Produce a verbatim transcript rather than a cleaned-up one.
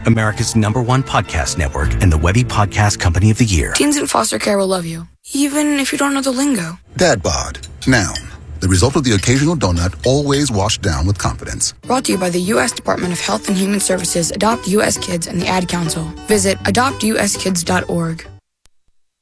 America's number one podcast network and the Webby Podcast Company of the Year. Teens in foster care will love you, even if you don't know the lingo. Dad bod, noun. The result of the occasional donut, always washed down with confidence. Brought to you by the U S Department of Health and Human Services, Adopt U S Kids, and the Ad Council. Visit adopt u s kids dot org.